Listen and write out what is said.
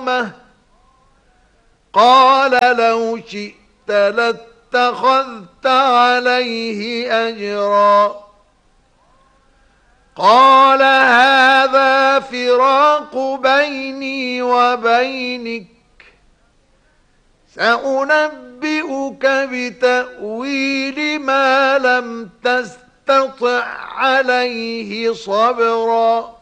كرامة. قال لو شئت لاتخذت عليه أجرا. قال هذا فراق بيني وبينك، سأنبئك بتأويل ما لم تستطع عليه صبرا.